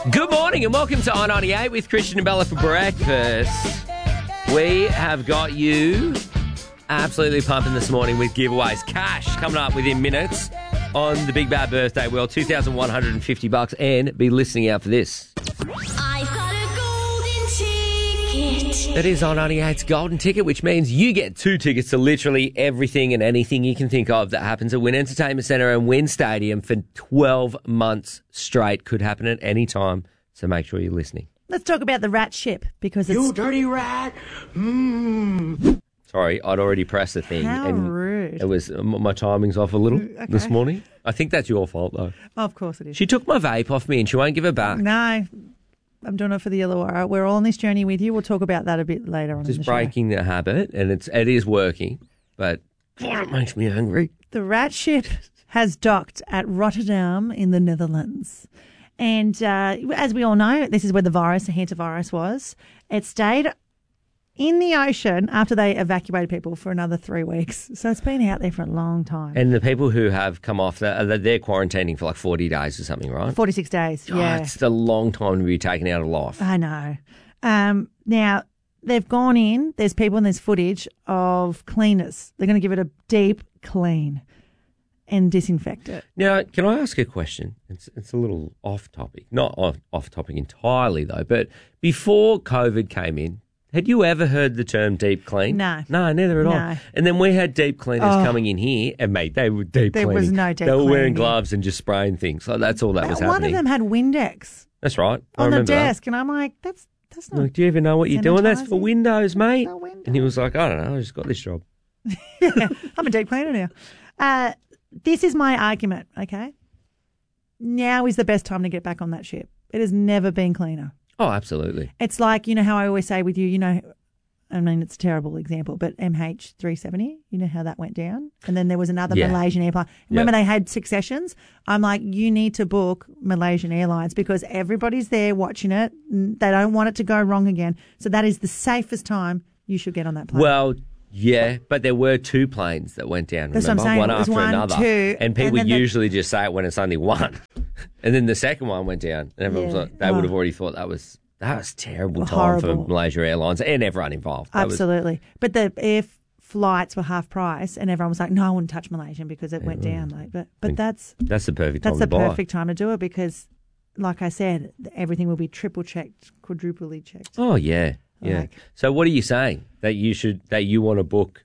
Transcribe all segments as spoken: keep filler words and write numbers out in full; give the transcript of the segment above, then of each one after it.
Good morning and welcome to I ninety-eight with Christian and Bella for breakfast. We have got you absolutely pumping this morning with giveaways. Cash coming up within minutes on the Big Bad Birthday Wheel, two thousand one hundred fifty bucks, and be listening out for this. I've got a golden ticket. That is I ninety-eight's golden ticket, which means you get two tickets to literally everything and anything you can think of that happens at Wynn Entertainment Centre and Wynn Stadium for twelve months straight. Could happen at any time, so make sure you're listening. Let's talk about the rat ship because it's... You dirty rat. Mm. Sorry, I'd already pressed the thing. How and rude. It was my timing's off a little Okay. this morning. I think that's your fault, though. Oh, of course it is. She took my vape off me and she won't give it back. No, I'm doing it for the Illawarra. We're all on this journey with you. We'll talk about that a bit later on in Just the show. breaking the habit, and it's it is working, but God, it makes me angry. The rat ship has docked at Rotterdam in the Netherlands. And uh, as we all know, this is where the virus, the hantavirus was. It stayed in the ocean after they evacuated people for another three weeks. So it's been out there for a long time. And the people who have come off, that, they're quarantining for like forty days or something, right? forty-six days, Oh, yeah. it's a long time to be taken out of life. I know. Um, now, they've gone in, there's people and there's footage of cleaners. They're going to give it a deep clean and disinfect it. Now, can I ask a question? It's it's a little off topic. Not off, off topic entirely, though, but before COVID came in, had you ever heard the term deep clean? No. No, neither at all. No. And then we had deep cleaners Oh. coming in here, and mate, they were deep There cleaning. was no deep They were wearing cleaning. gloves and just spraying things. Like, that's all that was One happening. of them had Windex That's right. I on the remember that. desk, and I'm like, that's that's I'm not... like, do you even know what you're doing? That's for Sanitising. Windows, mate. For Windows. And he was like, I don't know, I just got this job. I'm a deep cleaner now. Uh, this is my argument, okay? Now is the best time to get back on that ship. It has never been cleaner. Oh, absolutely. It's like, you know how I always say with you, you know, I mean, it's a terrible example, but M H three seventy, you know how that went down? And then there was another Yeah. Malaysian airline. Remember Yeah. they had successions? I'm like, you need to book Malaysian Airlines because everybody's there watching it. They don't want it to go wrong again. So that is the safest time you should get on that plane. Well, yeah, but there were two planes that went down, That's what I'm remember? saying. One It was after one, another. two, and people and then the- usually just say it when it's only one. And then the second one went down. And everyone Yeah. was like, they Oh. would have already thought that was that was a terrible time Horrible. for Malaysia Airlines and everyone involved. That was- Absolutely. But the air flights were half price and everyone was like, no, I wouldn't touch Malaysian because it went down. Like, But but that's that's the perfect time that's to the buy. perfect time to do it because, like I said, everything will be triple checked, quadruply checked. Oh, yeah, yeah. Like- So what are you saying? That you should, that you want to book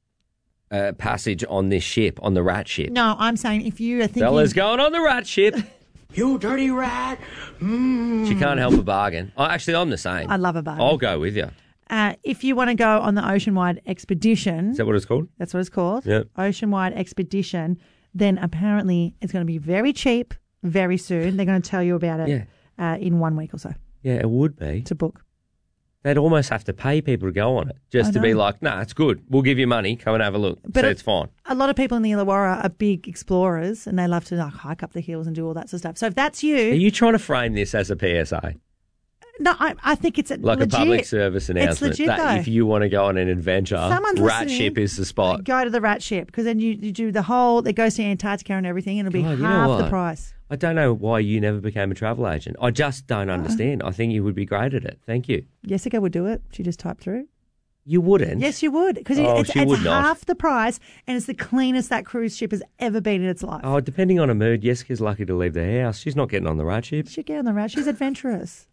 a passage on this ship, on the rat ship? No, I'm saying if you are thinking... Bella's going on the rat ship. You dirty rat. Mm. She can't help a bargain. Oh, actually, I'm the same. I love a bargain. I'll go with you. Uh, if you want to go on the ocean-wide expedition, Is that what it's called? that's what it's called, Yep. ocean-wide expedition, then apparently it's going to be very cheap very soon. They're going to tell you about it Yeah. uh, in one week or so Yeah, it would be. to book. They'd almost have to pay people to go on it just I to be know. like, nah, it's good. We'll give you money. Come and have a look. But so it- it's fine. A lot of people in the Illawarra are big explorers and they love to like hike up the hills and do all that sort of stuff. So if that's you, Are you trying to frame this as a P S A? no, I, I think it's a, Like legit. a public service announcement legit, that though. if you want to go on an adventure, Someone's rat listening. ship is the spot. Go to the rat ship because then you, you do the whole, it goes to Antarctica and everything and it'll be God, you know half the what? price. I don't know why you never became a travel agent. I just don't understand. I think you would be great at it. Thank you. Jessica would do it. She just typed through. You wouldn't? Yes, you would because Oh, it's, she it's would not. half the price and it's the cleanest that cruise ship has ever been in its life. Oh, depending on her mood, Jessica's lucky to leave the house. She's not getting on the rat ship. She'd get on the rat. She's adventurous.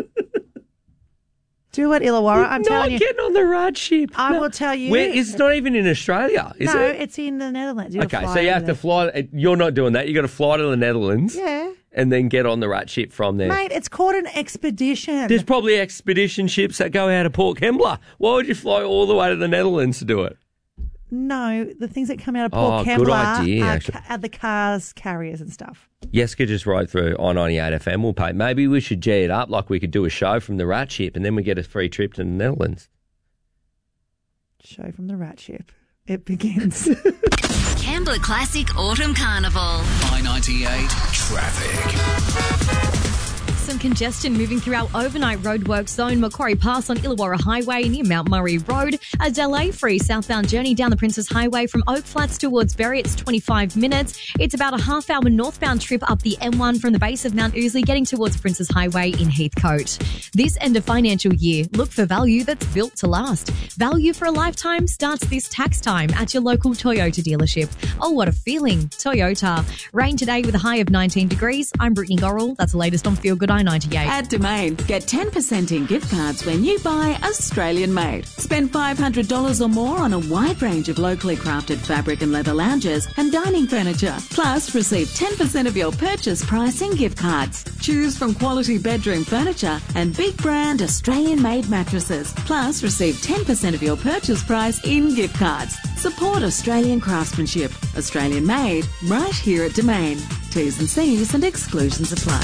Do it, Illawarra. I'm not telling you. getting on the rat ship. I No. will tell you. Where, it's not even in Australia, is no, it? it's in the Netherlands. You gotta Okay, fly so you over have to there. fly. You're not doing that. You got to fly to the Netherlands Yeah. and then get on the rat ship from there. Mate, it's called an expedition. There's probably expedition ships that go out of Port Kembla. Why would you fly all the way to the Netherlands to do it? No, the things that come out of Oh, Port good Kembla idea, are, actually. ca- are the cars, carriers and stuff. Jessica just rode through I ninety-eight F M. We'll pay. Maybe we should G it up like we could do a show from the rat ship and then we get a free trip to the Netherlands. Show from the rat ship. It begins. Kembla Classic Autumn Carnival. I ninety-eight traffic. some congestion moving through our overnight roadworks zone, Macquarie Pass on Illawarra Highway near Mount Murray Road. A delay-free southbound journey down the Princes Highway from Oak Flats towards Berry. It's twenty-five minutes. It's about a half-hour northbound trip up the M one from the base of Mount Ousley, getting towards Princes Highway in Heathcote. This end of financial year, look for value that's built to last. Value for a lifetime starts this tax time at your local Toyota dealership. Oh, what a feeling. Toyota. Rain today with a high of nineteen degrees. I'm Brittany Gorrell. That's the latest on Feel Good I ninety-eight. At Domain, get ten percent in gift cards when you buy Australian made. Spend five hundred dollars or more on a wide range of locally crafted fabric and leather lounges and dining furniture. Plus, receive ten percent of your purchase price in gift cards. Choose from quality bedroom furniture and big brand Australian made mattresses. Plus, receive ten percent of your purchase price in gift cards. Support Australian craftsmanship. Australian made, right here at Domain. T's and C's and exclusions apply.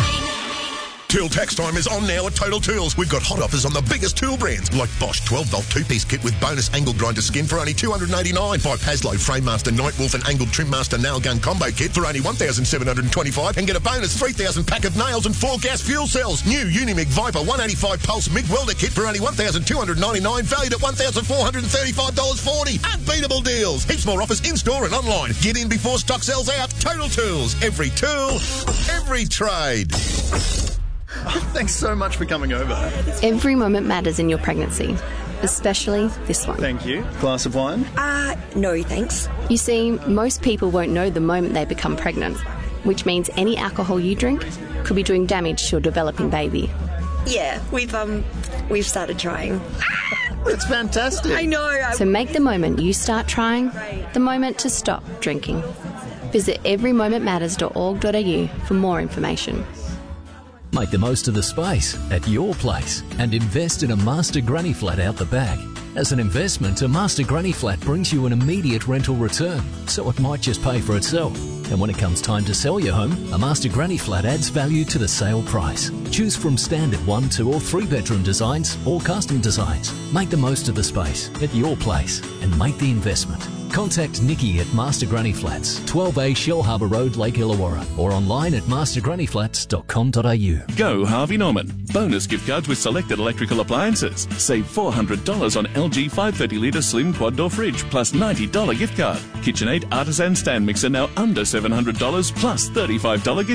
Tool tax time is on now at Total Tools. We've got hot offers on the biggest tool brands like Bosch twelve volt two-piece kit with bonus angle grinder skin for only two hundred eighty-nine dollars. Buy Paslow Framemaster Nightwolf and Angled Trimmaster Nail Gun Combo Kit for only one thousand seven hundred twenty-five dollars and get a bonus three thousand pack of nails and four gas fuel cells. New Unimig Viper one eighty-five Pulse MIG Welder Kit for only one thousand two hundred ninety-nine dollars, valued at one thousand four hundred thirty-five dollars forty. Unbeatable deals. Heaps more offers in-store and online. Get in before stock sells out. Total Tools. Every tool, every trade. Oh, thanks so much for coming over. Every moment matters in your pregnancy, especially this one. Thank you. Glass of wine? Uh, no, thanks. You see, most people won't know the moment they become pregnant, which means any alcohol you drink could be doing damage to your developing baby. Yeah, we've um, we've started trying. That's fantastic. I know. I... So make the moment you start trying the moment to stop drinking. Visit every moment matters dot org dot a u for more information. Make the most of the space at your place and invest in a master granny flat out the back. As an investment, a master granny flat brings you an immediate rental return, so it might just pay for itself. And when it comes time to sell your home, a master granny flat adds value to the sale price. Choose from standard one, two or three bedroom designs or custom designs. Make the most of the space at your place and make the investment. Contact Nikki at Master Granny Flats, twelve A Shell Harbour Road, Lake Illawarra, or online at master granny flats dot com dot a u. Go Harvey Norman. Bonus gift cards with selected electrical appliances. Save four hundred dollars on L G five hundred thirty litre slim quad door fridge plus ninety dollars gift card. KitchenAid Artisan stand mixer now under seven hundred dollars plus thirty-five dollars gift